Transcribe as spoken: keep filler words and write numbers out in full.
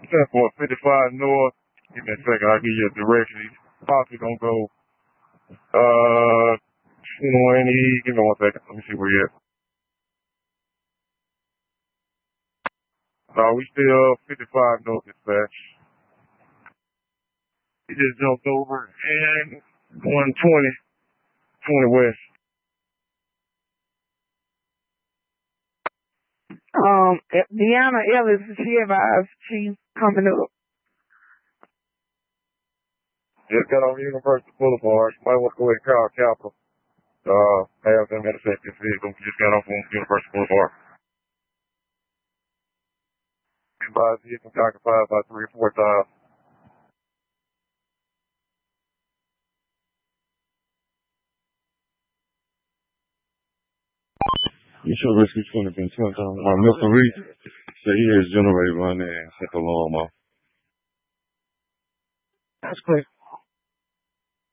ten for fifty-five north. Give me a second. I'll give you a direction. He's possibly going to go uh, twenty. Give me one second. Let me see where he is. No, we still fifty-five north dispatch. He just jumped over and going twenty, twenty west. Um, Deanna Ellis, she advised she's coming up. Just got on University Boulevard. You might want to go ahead and call Capital. Uh, have them intersect this vehicle. Just got off on University Boulevard. Advised vehicle occupied by three or four times. You should risk each one have been turned on. My Mister Reed said he has generated running and set the alarm off. That's great.